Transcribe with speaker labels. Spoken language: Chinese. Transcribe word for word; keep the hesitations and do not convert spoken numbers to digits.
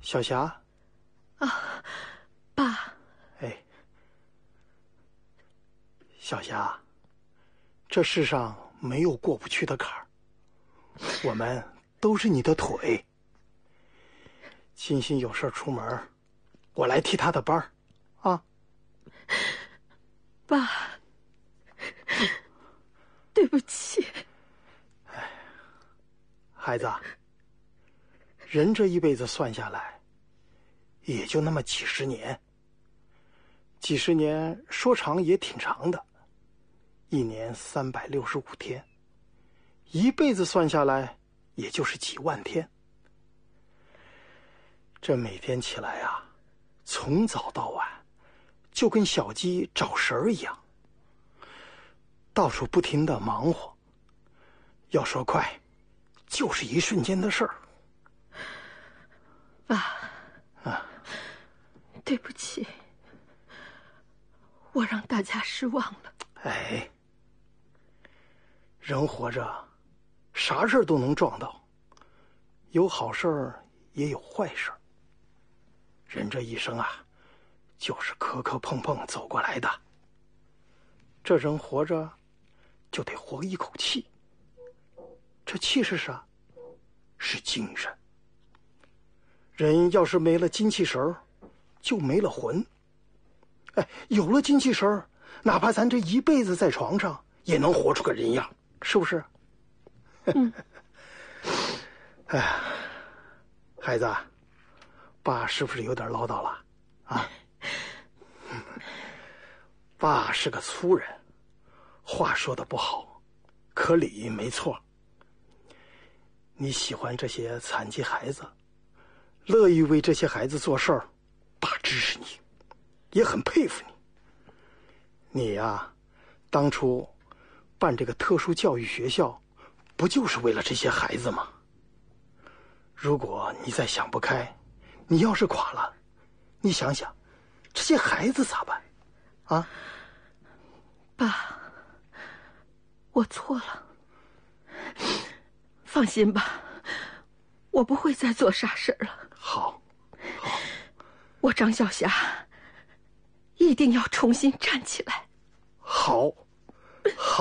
Speaker 1: 小霞。
Speaker 2: 啊，爸。
Speaker 1: 哎，小霞，这世上没有过不去的坎儿，我们都是你的腿。欣欣有事出门，我来替她的班儿，啊。
Speaker 2: 爸，对不起。
Speaker 1: 哎，孩子，人这一辈子算下来，也就那么几十年。几十年说长也挺长的，一年三百六十五天，一辈子算下来，也就是几万天。这每天起来啊，从早到晚，就跟小鸡找食儿一样，到处不停地忙活。要说快，就是一瞬间的事儿。
Speaker 2: 爸，
Speaker 1: 啊，
Speaker 2: 对不起，我让大家失望了。
Speaker 1: 哎，人活着，啥事儿都能撞到，有好事儿也有坏事儿。人这一生啊，就是磕磕碰碰走过来的。这人活着，就得活一口气。这气是啥？是精神。人要是没了精气神儿，就没了魂。哎，有了精气神儿，哪怕咱这一辈子在床上，也能活出个人样，是不是？
Speaker 2: 嗯。
Speaker 1: 哎呀，孩子，爸是不是有点唠叨了？啊？爸是个粗人，话说的不好，可理没错。你喜欢这些残疾孩子，乐意为这些孩子做事儿，爸支持你，也很佩服你。你呀，当初办这个特殊教育学校，不就是为了这些孩子吗？如果你再想不开，你要是垮了，你想想，这些孩子咋办？啊？
Speaker 2: 爸，我错了。放心吧，我不会再做傻事了。
Speaker 1: 好，好，
Speaker 2: 我张小霞一定要重新站起来。
Speaker 1: 好，好。